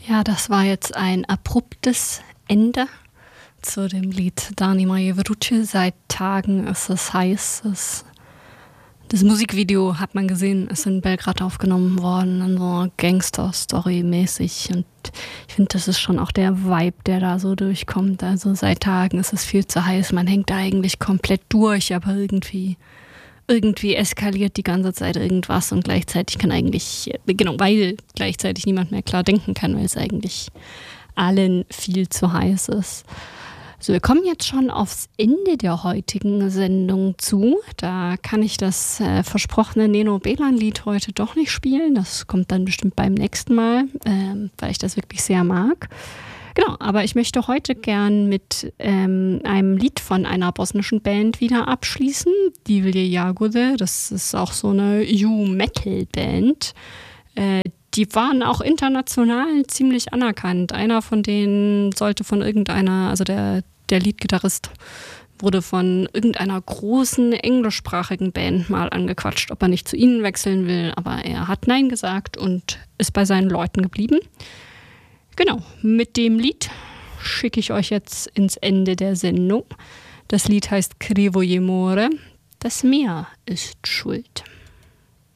Ja, das war jetzt ein abruptes Ende zu dem Lied Dani moje wróće. Seit Tagen ist es heiß. Das Musikvideo hat man gesehen, ist in Belgrad aufgenommen worden, in so Gangster-Story-mäßig. Und ich finde, das ist schon auch der Vibe, der da so durchkommt. Also seit Tagen ist es viel zu heiß. Man hängt da eigentlich komplett durch, aber irgendwie eskaliert die ganze Zeit irgendwas und gleichzeitig weil gleichzeitig niemand mehr klar denken kann, weil es eigentlich allen viel zu heiß ist. So, wir kommen jetzt schon aufs Ende der heutigen Sendung zu. Da kann ich das versprochene Neno Belan-Lied heute doch nicht spielen. Das kommt dann bestimmt beim nächsten Mal, weil ich das wirklich sehr mag. Genau, aber ich möchte heute gern mit einem Lied von einer bosnischen Band wieder abschließen. Divlje Jagode, das ist auch so eine U-Metal-Band. Die waren auch international ziemlich anerkannt. Einer von denen sollte von irgendeiner, also der Leadgitarrist wurde von irgendeiner großen englischsprachigen Band mal angequatscht, ob er nicht zu ihnen wechseln will. Aber er hat Nein gesagt und ist bei seinen Leuten geblieben. Genau, mit dem Lied schicke ich euch jetzt ins Ende der Sendung. Das Lied heißt Krivoje more. Das Meer ist schuld.